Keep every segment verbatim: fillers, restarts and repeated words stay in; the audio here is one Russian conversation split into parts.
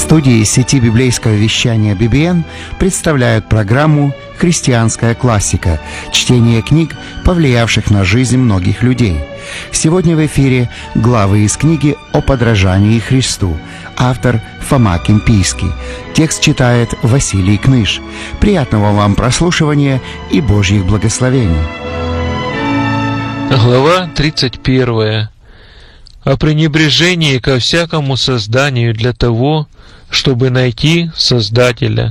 студии сети библейского вещания би би эн представляют программу «Христианская классика» — чтение книг, повлиявших на жизнь многих людей. Сегодня в эфире главы из книги «О подражании Христу». Автор Фома Кимпийский. Текст читает Василий Кныш. Приятного вам прослушивания и Божьих благословений. Глава тридцать первая. О пренебрежении ко всякому созданию для того, чтобы найти Создателя.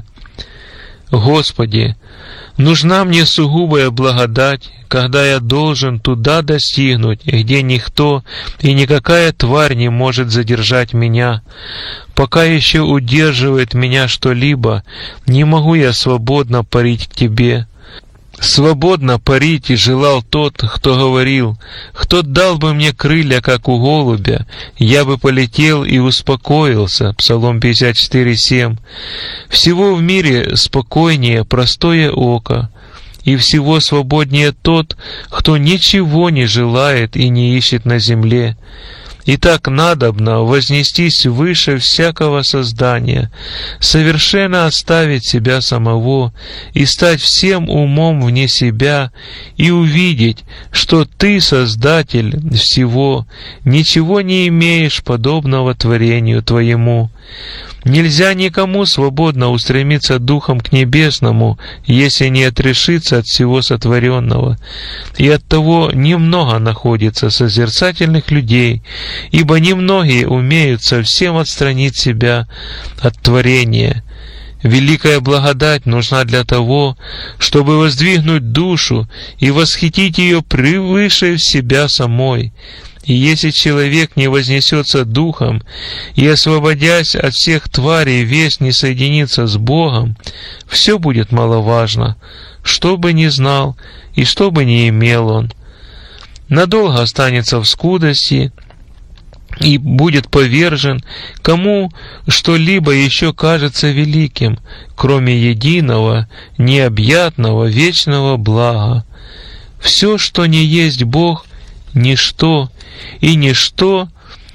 Господи, нужна мне сугубая благодать, когда я должен туда достигнуть, где никто и никакая тварь не может задержать меня. Пока еще удерживает меня что-либо, не могу я свободно парить к Тебе. Свободно парить и желал тот, кто говорил: «Кто дал бы мне крылья, как у голубя, я бы полетел и успокоился». Псалом пятьдесят четыре семь. Всего в мире спокойнее простое око, и всего свободнее тот, кто ничего не желает и не ищет на земле. Итак, надобно вознестись выше всякого создания, совершенно оставить себя самого и стать всем умом вне себя и увидеть, что Ты, Создатель всего, ничего не имеешь подобного творению Твоему. Нельзя никому свободно устремиться духом к небесному, если не отрешиться от всего сотворенного. И оттого немного находится созерцательных людей, ибо немногие умеют совсем отстранить себя от творения. Великая благодать нужна для того, чтобы воздвигнуть душу и восхитить ее превыше себя самой. И если человек не вознесется духом и, освободясь от всех тварей, весь не соединится с Богом, все будет маловажно, что бы ни знал и что бы ни имел он. Надолго останется в скудости и будет повержен, кому что-либо еще кажется великим, кроме единого, необъятного, вечного блага. Все, что не есть Бог, ничто, и ничто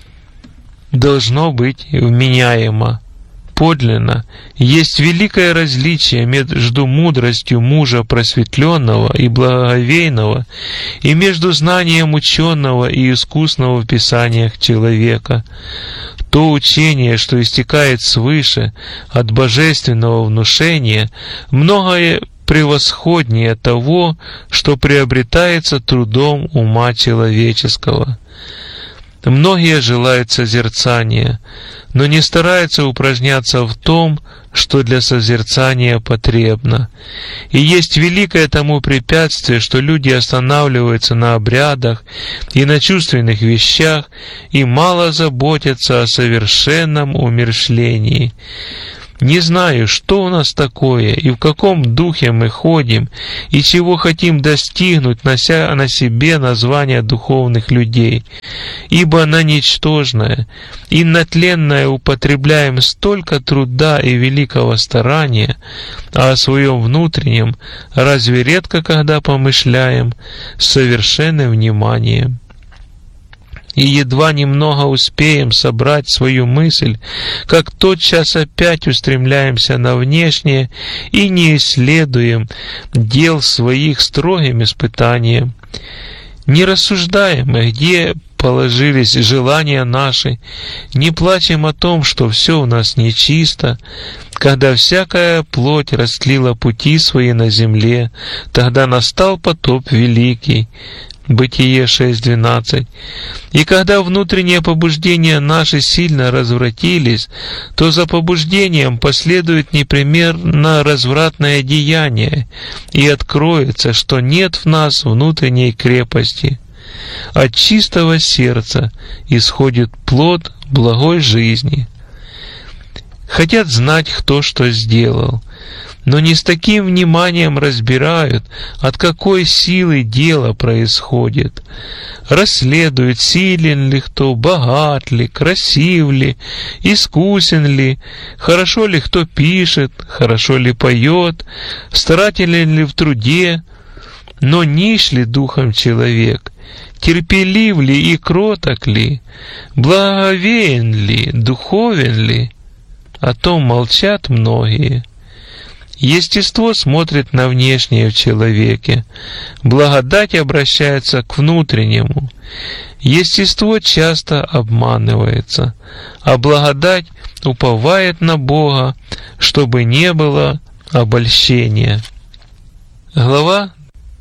должно быть вменяемо. Подлинно есть великое различие между мудростью мужа просветленного и благоговейного и между знанием ученого и искусного в писаниях человека. То учение, что истекает свыше от божественного внушения, многое превосходнее того, что приобретается трудом ума человеческого. Многие желают созерцания, но не стараются упражняться в том, что для созерцания потребно. И есть великое тому препятствие, что люди останавливаются на обрядах и на чувственных вещах и мало заботятся о совершенном умерщвлении. Не знаю, что у нас такое, и в каком духе мы ходим, и чего хотим достигнуть, нося на себе название духовных людей. Ибо на ничтожное и на тленное употребляем столько труда и великого старания, а о своем внутреннем разве редко когда помышляем с совершенным вниманием. И едва немного успеем собрать свою мысль, как тотчас опять устремляемся на внешнее и не исследуем дел своих строгим испытанием. Не рассуждаем, где положились желания наши, не плачем о том, что все у нас нечисто. Когда всякая плоть растлила пути свои на земле, тогда настал потоп великий. Бытие шесть двенадцать. И когда внутренние побуждения наши сильно развратились, то за побуждением последует непременно развратное деяние, и откроется, что нет в нас внутренней крепости. От чистого сердца исходит плод благой жизни. Хотят знать, кто что сделал, но не с таким вниманием разбирают, от какой силы дело происходит. Расследуют, силен ли кто, богат ли, красив ли, искусен ли, хорошо ли кто пишет, хорошо ли поет, старателен ли в труде, но нищ ли духом человек, терпелив ли и кроток ли, благоговеен ли, духовен ли. о том молчат многие. Естество смотрит на внешнее в человеке, благодать обращается к внутреннему. Естество часто обманывается, а благодать уповает на Бога, чтобы не было обольщения. Глава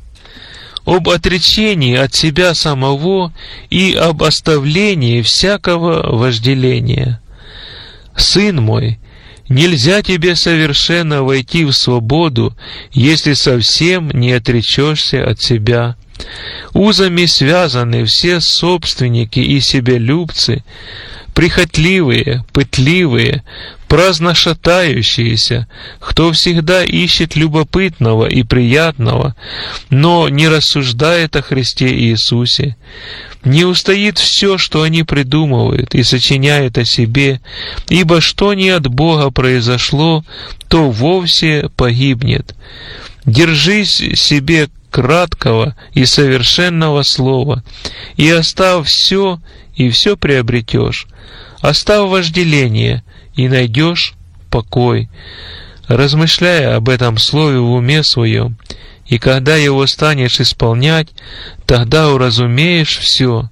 об отречении от себя самого и об оставлении всякого вожделения. «Сын мой, нельзя тебе совершенно войти в свободу, если совсем не отречешься от себя. Узами связаны все собственники и себялюбцы, прихотливые, пытливые, праздно шатающиеся, кто всегда ищет любопытного и приятного, но не рассуждает о Христе Иисусе. Не устоит все, что они придумывают и сочиняют о себе, ибо что не от Бога произошло, то вовсе погибнет. Держись себе краткого и совершенного слова, и оставь все, и все приобретешь. Оставь вожделение, и найдешь покой. Размышляя об этом слове в уме своем, и когда его станешь исполнять, тогда уразумеешь все.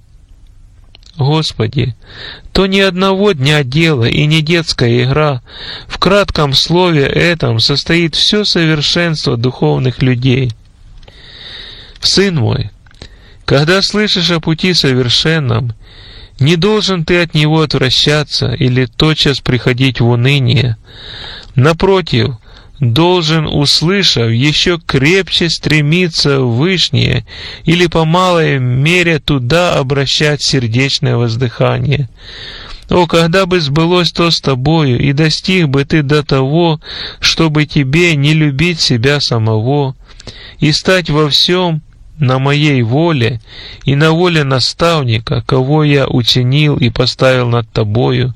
Господи, то ни одного дня дело и не детская игра. В кратком слове этом состоит все совершенство духовных людей. Сын мой, когда слышишь о пути совершенном, не должен ты от него отвращаться или тотчас приходить в уныние. Напротив, должен, услышав, еще крепче стремиться в вышнее или по малой мере туда обращать сердечное воздыхание. О, когда бы сбылось то с тобою, и достиг бы ты до того, чтобы тебе не любить себя самого, и стать во всем на моей воле и на воле наставника, кого я учинил и поставил над тобою,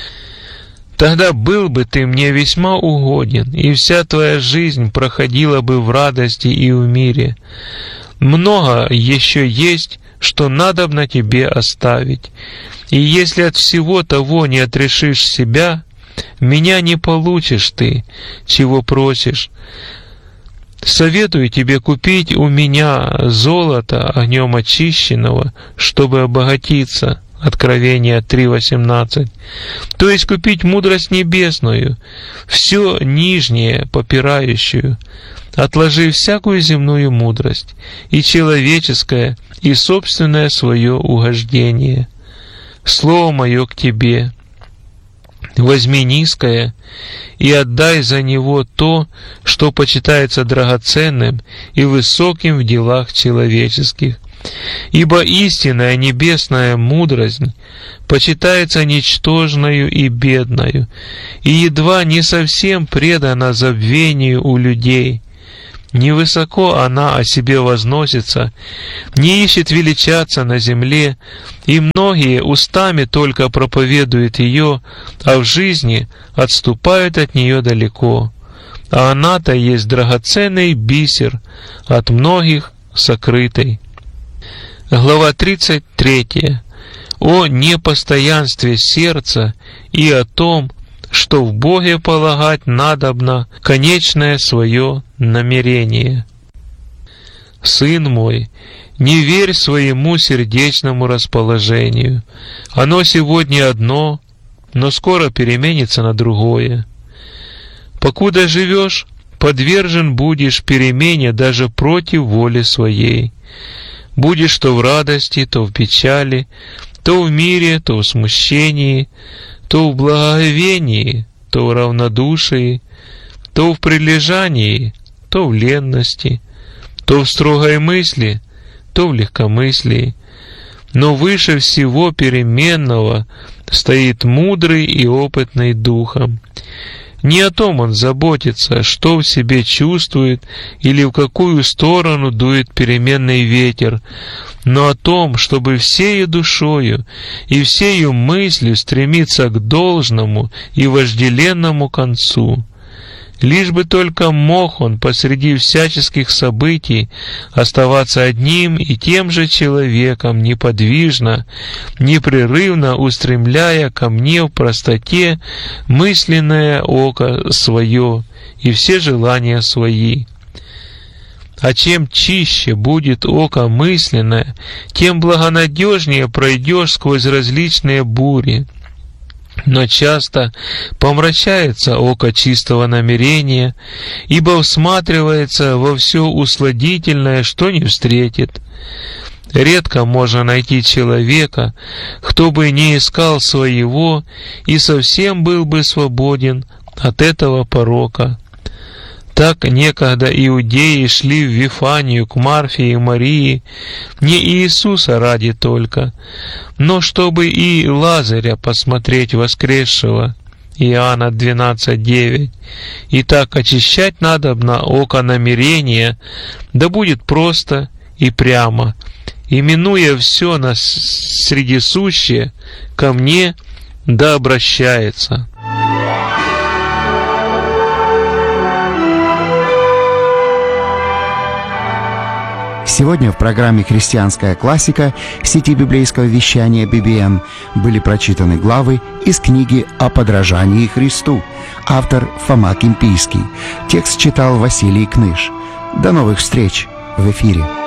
тогда был бы ты мне весьма угоден, и вся твоя жизнь проходила бы в радости и в мире. Много еще есть, что надобно тебе оставить, и если от всего того не отрешишь себя, меня не получишь ты, чего просишь. Советую тебе купить у меня золото огнем очищенного, чтобы обогатиться. Откровение три восемнадцать. То есть купить мудрость небесную, все нижнее попирающую, отложи всякую земную мудрость, и человеческое, и собственное свое угождение. Слово мое к тебе. Возьми низкое и отдай за него то, что почитается драгоценным и высоким в делах человеческих. Ибо истинная небесная мудрость почитается ничтожною и бедною, и едва не совсем предана забвению у людей. Невысоко она о себе возносится, не ищет величаться на земле, и многие устами только проповедуют ее, а в жизни отступают от нее далеко. А она-то есть драгоценный бисер, от многих сокрытый. Глава тридцать третья. О непостоянстве сердца и о том, что в Боге полагать надобно конечное свое намерение. Сын мой, не верь своему сердечному расположению. Оно сегодня одно, но скоро переменится на другое. Покуда живешь, подвержен будешь перемене даже против воли своей. Будешь то в радости, то в печали, то в мире, то в смущении, то в благоговении, то в равнодушии, то в прилежании, то в ленности, то в строгой мысли, то в легкомыслии. Но выше всего переменного стоит мудрый и опытный духом. Не о том он заботится, что в себе чувствует или в какую сторону дует переменный ветер, но о том, чтобы всею душою и всею мыслью стремиться к должному и вожделенному концу. Лишь бы только мог он посреди всяческих событий оставаться одним и тем же человеком, неподвижно, непрерывно устремляя ко мне в простоте мысленное око свое и все желания свои. А чем чище будет око мысленное, тем благонадежнее пройдешь сквозь различные бури. Но часто помрачается око чистого намерения, ибо всматривается во все усладительное, что не встретит. Редко можно найти человека, кто бы не искал своего и совсем был бы свободен от этого порока. Так некогда иудеи шли в Вифанию к Марфе и Марии не Иисуса ради только, но чтобы и Лазаря посмотреть воскресшего. Иоанна двенадцать девять. И так очищать надобно око намерения, да будет просто и прямо, и минуя все на средисущее, ко мне да обращается. Сегодня в программе «Христианская классика» сети библейского вещания би би эн были прочитаны главы из книги «О подражании Христу». Автор Фома Кимпийский. Текст читал Василий Кныш. До новых встреч в эфире.